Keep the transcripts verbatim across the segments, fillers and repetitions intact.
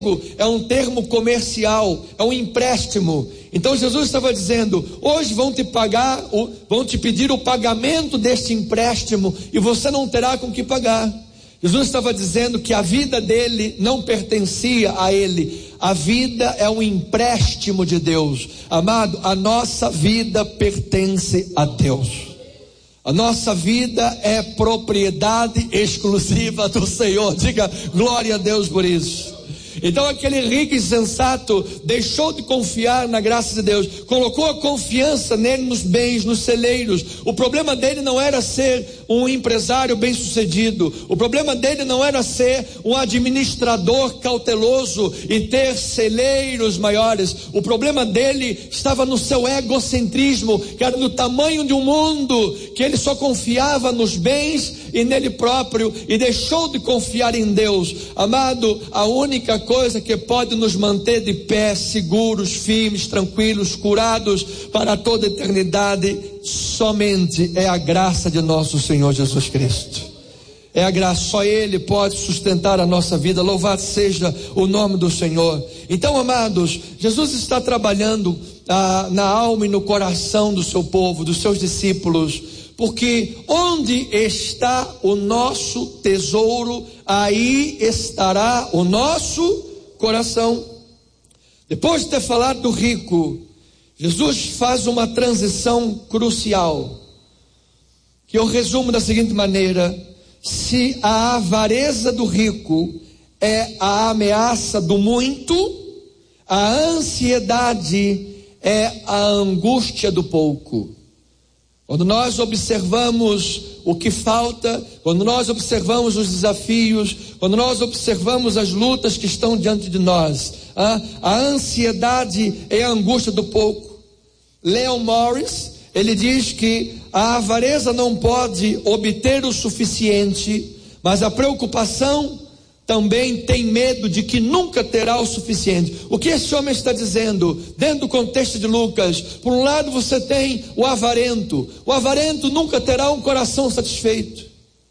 é um termo comercial, é um empréstimo. Então Jesus estava dizendo: hoje vão te pagar, vão te pedir o pagamento deste empréstimo e você não terá com que pagar. Jesus estava dizendo que a vida dele não pertencia a ele. A vida é um empréstimo de Deus. Amado, a nossa vida pertence a Deus. A nossa vida é propriedade exclusiva do Senhor. Diga glória a Deus por isso. Então aquele rico e sensato deixou de confiar na graça de Deus, colocou a confiança nele, nos bens, nos celeiros. O problema dele não era ser um empresário bem sucedido, o problema dele não era ser um administrador cauteloso e ter celeiros maiores. O problema dele estava no seu egocentrismo, que era do tamanho de um mundo, que ele só confiava nos bens e nele próprio, e deixou de confiar em Deus. Amado, a única coisa que pode nos manter de pé, seguros, firmes, tranquilos, curados para toda a eternidade, somente é a graça de nosso Senhor Jesus Cristo. É a graça, só Ele pode sustentar a nossa vida. Louvado seja o nome do Senhor. Então, amados, Jesus está trabalhando ah, na alma e no coração do seu povo, dos seus discípulos, porque onde está o nosso tesouro, aí estará o nosso coração. Depois de ter falado do rico, Jesus faz uma transição crucial, que eu resumo da seguinte maneira: se a avareza do rico é a ameaça do muito, a ansiedade é a angústia do pouco. Quando nós observamos o que falta, quando nós observamos os desafios, quando nós observamos as lutas que estão diante de nós, a, a ansiedade é a angústia do pouco. Leon Morris, ele diz que a avareza não pode obter o suficiente, mas a preocupação também tem medo de que nunca terá o suficiente. O que esse homem está dizendo? Dentro do contexto de Lucas, por um lado você tem o avarento. O avarento nunca terá um coração satisfeito.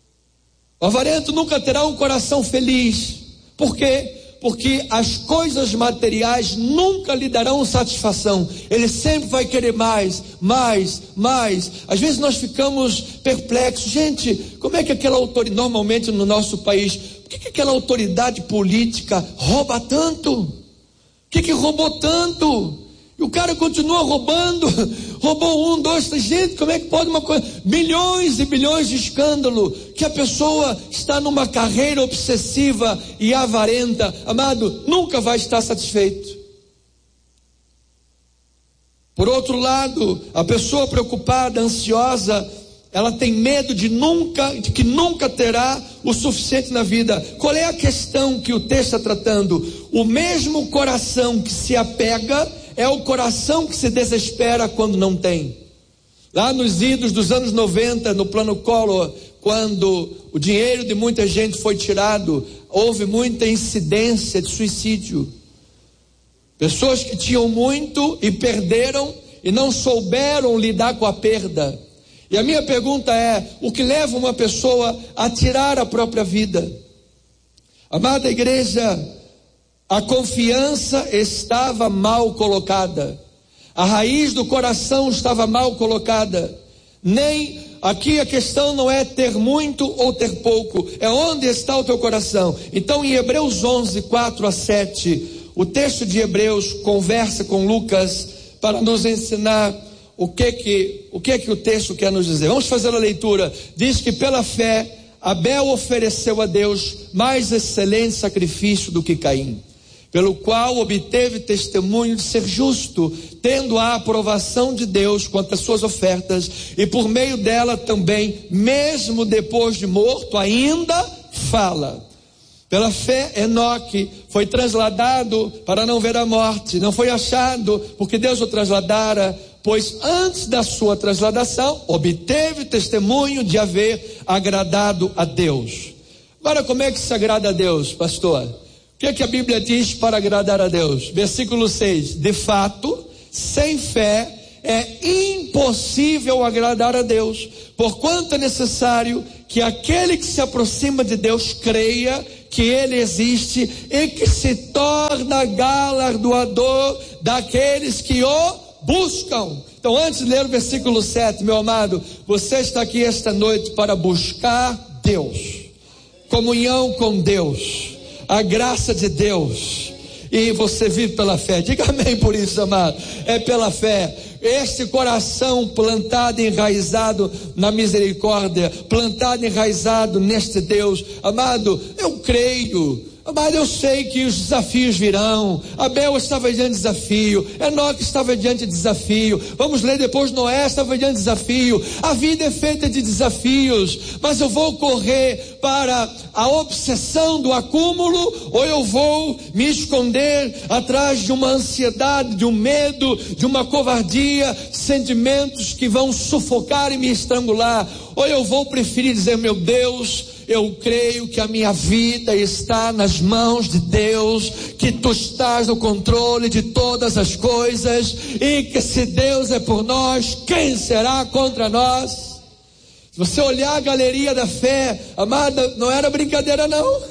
O avarento nunca terá um coração feliz. Por quê? Porque as coisas materiais nunca lhe darão satisfação. Ele sempre vai querer mais, mais, mais. Às vezes nós ficamos perplexos. Gente, como é que aquela autoridade, normalmente no nosso país, por que, que aquela autoridade política rouba tanto? Por que, que roubou tanto? E o cara continua roubando. Roubou um, dois, três. Gente, como é que pode uma coisa? Milhões e bilhões de escândalo. Que a pessoa está numa carreira obsessiva e avarenta. Amado, nunca vai estar satisfeito. Por outro lado, a pessoa preocupada, ansiosa, ela tem medo de nunca, de que nunca terá o suficiente na vida. Qual é a questão que o texto está tratando? O mesmo coração que se apega é o coração que se desespera quando não tem. Lá nos idos dos anos noventa, no plano Collor, quando o dinheiro de muita gente foi tirado, houve muita incidência de suicídio. Pessoas que tinham muito e perderam e não souberam lidar com a perda. E a minha pergunta é: o que leva uma pessoa a tirar a própria vida? Amada igreja, a confiança estava mal colocada. A raiz do coração estava mal colocada. Nem aqui a questão não é ter muito ou ter pouco, é onde está o teu coração. Então em Hebreus onze, quatro a sete, o texto de Hebreus conversa com Lucas para nos ensinar o que que, o que que o texto quer nos dizer. Vamos fazer a leitura. Diz que pela fé Abel ofereceu a Deus mais excelente sacrifício do que Caim, pelo qual obteve testemunho de ser justo, tendo a aprovação de Deus quanto às suas ofertas, e por meio dela também, mesmo depois de morto, ainda fala. Pela fé, Enoque foi trasladado para não ver a morte, não foi achado, porque Deus o trasladara, pois antes da sua trasladação, obteve testemunho de haver agradado a Deus. Agora, como é que se agrada a Deus, pastor? O que é que a Bíblia diz para agradar a Deus? Versículo seis: de fato, sem fé é impossível agradar a Deus, porquanto é necessário que aquele que se aproxima de Deus creia que Ele existe e que se torna galardoador daqueles que o buscam. Então, antes de ler o versículo sete, meu amado, você está aqui esta noite para buscar Deus, comunhão com Deus, a graça de Deus, e você vive pela fé. Diga amém por isso, amado. É pela fé. Este coração plantado, enraizado na misericórdia, plantado, enraizado neste Deus, amado, eu creio, amado, eu sei que os desafios virão. Abel estava diante de desafio, Enoque estava diante de desafio, vamos ler depois, Noé estava diante de desafio. A vida é feita de desafios, mas eu vou correr para a obsessão do acúmulo, ou eu vou me esconder atrás de uma ansiedade, de um medo, de uma covardia, sentimentos que vão sufocar e me estrangular, ou eu vou preferir dizer, meu Deus, eu creio que a minha vida está nas mãos de Deus, que Tu estás no controle de todas as coisas, e que se Deus é por nós, quem será contra nós? Se você olhar a galeria da fé, amada, não era brincadeira não.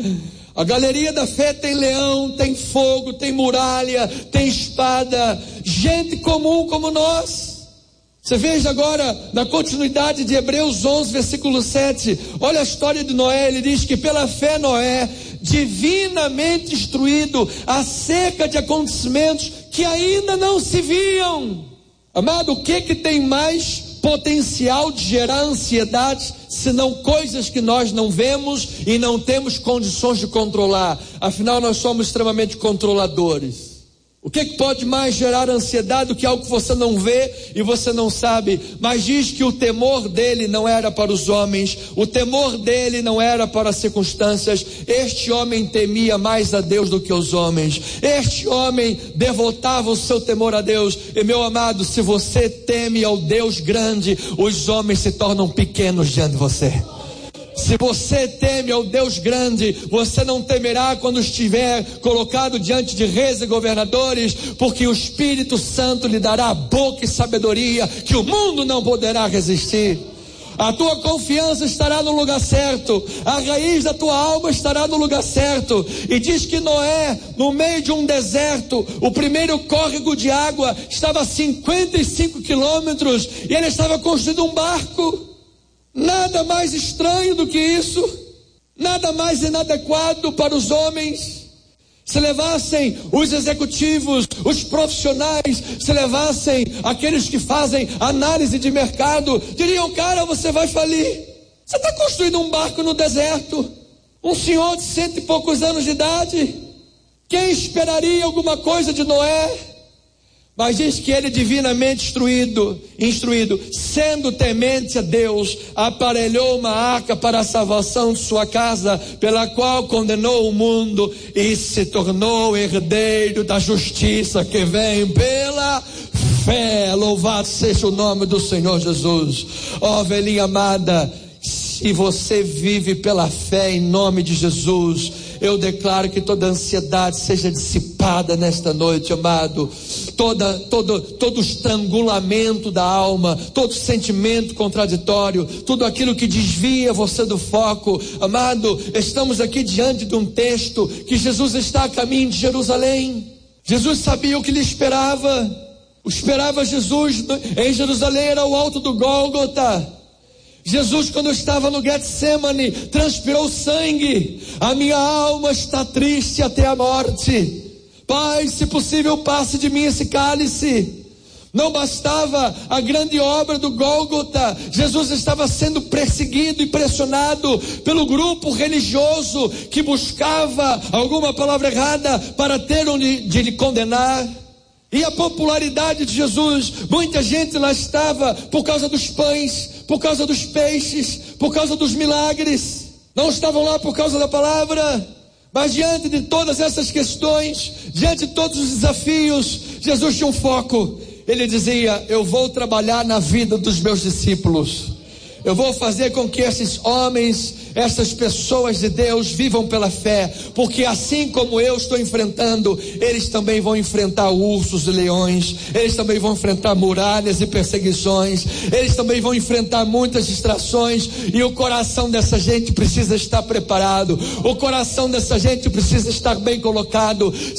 A galeria da fé tem leão, tem fogo, tem muralha, tem espada, gente comum como nós. Você veja agora, na continuidade de Hebreus onze, versículo sete, olha a história de Noé. Ele diz que pela fé Noé, divinamente instruído acerca de acontecimentos que ainda não se viam. Amado, o que que tem mais potencial de gerar ansiedade, senão coisas que nós não vemos e não temos condições de controlar? Afinal, nós somos extremamente controladores. O que, que pode mais gerar ansiedade do que algo que você não vê e você não sabe? Mas diz que o temor dele não era para os homens, o temor dele não era para as circunstâncias. Este homem temia mais a Deus do que os homens. Este homem devotava o seu temor a Deus. E meu amado, se você teme ao Deus grande, os homens se tornam pequenos diante de você. Se você teme ao Deus grande, você não temerá quando estiver colocado diante de reis e governadores, porque o Espírito Santo lhe dará boca e sabedoria que o mundo não poderá resistir. A tua confiança estará no lugar certo, a raiz da tua alma estará no lugar certo. E diz que Noé, no meio de um deserto, o primeiro córrego de água estava a cinquenta e cinco quilômetros, e ele estava construindo um barco. Nada mais estranho do que isso, nada mais inadequado para os homens. Se levassem os executivos, os profissionais, se levassem aqueles que fazem análise de mercado, diriam, cara, você vai falir. Você está construindo um barco no deserto, um senhor de cento e poucos anos de idade, quem esperaria alguma coisa de Noé? Mas diz que ele, divinamente instruído, instruído, sendo temente a Deus, aparelhou uma arca para a salvação de sua casa, pela qual condenou o mundo e se tornou herdeiro da justiça que vem pela fé. Louvado seja o nome do Senhor Jesus. Ó, ovelhinha amada, se você vive pela fé em nome de Jesus, eu declaro que toda ansiedade seja dissipada nesta noite, amado. Toda, todo, todo estrangulamento da alma, todo sentimento contraditório, tudo aquilo que desvia você do foco. Amado, estamos aqui diante de um texto que Jesus está a caminho de Jerusalém. Jesus sabia o que lhe esperava. O esperava Jesus em Jerusalém era o alto do Gólgota. Jesus, quando estava no Getsemane, transpirou sangue. A minha alma está triste até a morte. Pai, se possível, passe de mim esse cálice. Não bastava a grande obra do Gólgota, Jesus estava sendo perseguido e pressionado pelo grupo religioso que buscava alguma palavra errada para ter onde de lhe condenar. E a popularidade de Jesus, muita gente lá estava por causa dos pães, por causa dos peixes, por causa dos milagres. Não estavam lá por causa da palavra. Mas diante de todas essas questões, diante de todos os desafios, Jesus tinha um foco. Ele dizia, eu vou trabalhar na vida dos meus discípulos. eu vou fazer com que esses homens, essas pessoas de Deus vivam pela fé, porque assim como eu estou enfrentando, eles também vão enfrentar ursos e leões, eles também vão enfrentar muralhas e perseguições, eles também vão enfrentar muitas distrações, e o coração dessa gente precisa estar preparado, o coração dessa gente precisa estar bem colocado.